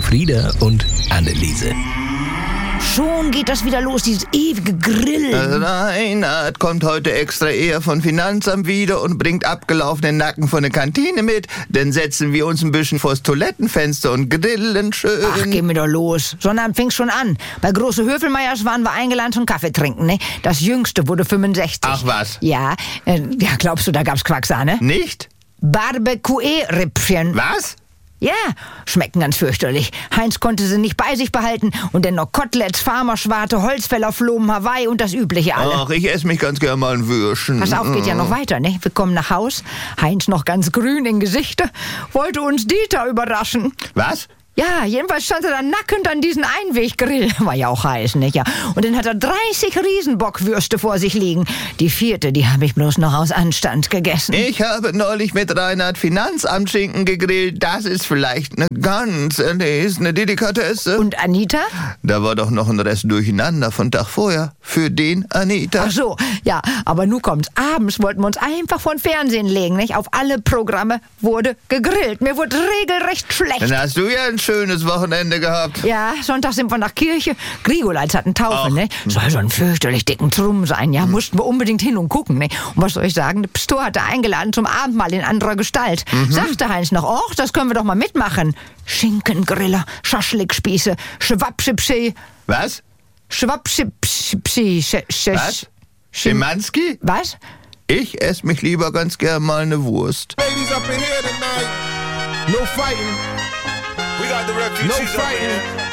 Frieda und Anneliese. Schon geht das wieder los, dieses ewige Grillen. Reinhard kommt heute extra eher von Finanzamt wieder und bringt abgelaufenen Nacken von der Kantine mit. Dann setzen wir uns ein bisschen vors Toilettenfenster und grillen schön. Ach, geh mir doch los. Sonnabend fing's schon an. Bei Große Höfelmeiers waren wir eingeladen zum Kaffee trinken, ne? Das Jüngste wurde 65. Ach was? Ja, glaubst du, da gab's Quacksahne? Nicht? Barbecue-Rippchen. Was? Ja, schmecken ganz fürchterlich. Heinz konnte sie nicht bei sich behalten und dann noch Koteletts, Farmerschwarte, Holzfäller, Flomen, Hawaii und das Übliche alle. Ach, ich esse mich ganz gern mal ein Würstchen. Pass auf, geht ja noch weiter, ne? Wir kommen nach Haus. Heinz noch ganz grün in Gesichte, wollte uns Dieter überraschen. Was? Ja, jedenfalls stand er da nackend an diesen Einweggrill. War ja auch heiß, nicht? Ja. Und dann hat er 30 Riesenbockwürste vor sich liegen. Die 4., die habe ich bloß noch aus Anstand gegessen. Ich habe neulich mit Reinhard Finanzamtschinken gegrillt. Das ist vielleicht eine ganz erlesene Delikatesse. Und Anita? Da war doch noch ein Rest Durcheinander von Tag vorher. Für den Anita. Ach so, ja, aber nun kommt's. Abends wollten wir uns einfach vor den Fernsehen legen, nicht? Auf alle Programme wurde gegrillt. Mir wurde regelrecht schlecht. Dann hast du ja ein schönes Wochenende gehabt. Ja, Sonntag sind wir nach Kirche. Grigolitz hat einen Taufe, ne? Soll so ein fürchterlich dicken Trumm sein, ja? Mussten wir unbedingt hin und gucken, ne? Und was soll ich sagen? Der Pastor hatte eingeladen zum Abendmahl in anderer Gestalt. Sagte Heinz noch, och, das können wir doch mal mitmachen. Schinkengriller, Schaschlikspieße, Schwabschipschi. Was? Schwabschipschi. Was? Schimanski? Was? Ich esse mich lieber ganz gern mal eine Wurst. Ladies up in here tonight. No fighting. We got the refugees up in here.